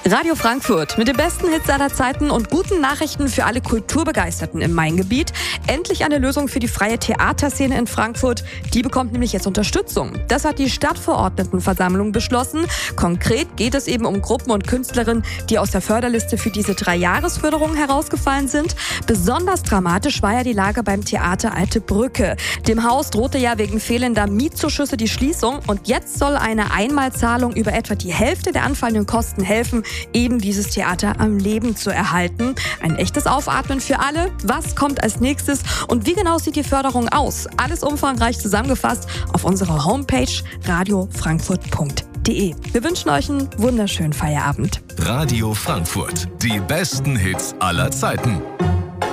Radio Frankfurt mit den besten Hits aller Zeiten und guten Nachrichten für alle Kulturbegeisterten im Main-Gebiet. Endlich eine Lösung für die freie Theaterszene in Frankfurt. Die bekommt nämlich jetzt Unterstützung. Das hat die Stadtverordnetenversammlung beschlossen. Konkret geht es eben um Gruppen und Künstlerinnen, die aus der Förderliste für diese 3-Jahres-Förderung herausgefallen sind. Besonders dramatisch war ja die Lage beim Theater Alte Brücke. Dem Haus drohte ja wegen fehlender Mietzuschüsse die Schließung und jetzt soll eine Einmalzahlung über etwa die Hälfte der anfallenden Kosten helfen, eben dieses Theater am Leben zu erhalten. Ein echtes Aufatmen für alle. Was kommt als nächstes und wie genau sieht die Förderung aus? Alles umfangreich zusammengefasst auf unserer Homepage radiofrankfurt.de. Wir wünschen euch einen wunderschönen Feierabend. Radio Frankfurt. Die besten Hits aller Zeiten.